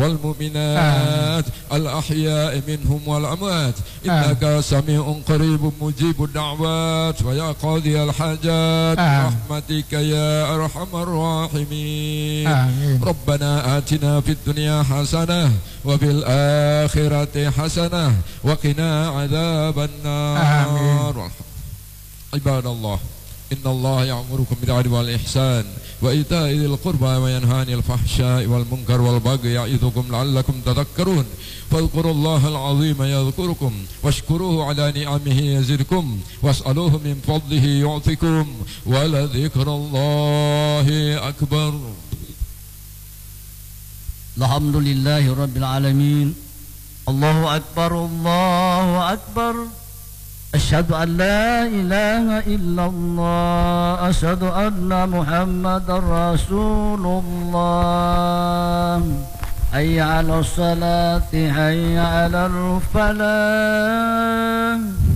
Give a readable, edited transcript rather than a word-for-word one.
والمؤمنات الأحياء منهم والأموات إنك سميع قريب مجيب الدعوات ويا قاضي الحاجات برحمتك يا أرحم الراحمين. ربنا آتنا في الدنيا حسنة وفي الآخرة حسنة وقنا عذاب النار. عباد الله إن الله يأمركم بالعدل والإحسان وإيتاء ذي القربى وينهى عن الفحشاء والمنكر والبغي يعظكم لعلكم تذكرون. فاذكروا الله العظيم يذكركم واشكروه على نعمه يزدكم واسألوه من فضله يعطكم ولذكر الله أكبر. الحمد لله رب العالمين. الله أكبر الله أكبر. أشهد أن لا إله إلا الله. أشهد أن محمد رسول الله. حي على الصلاة حي على الفلاح.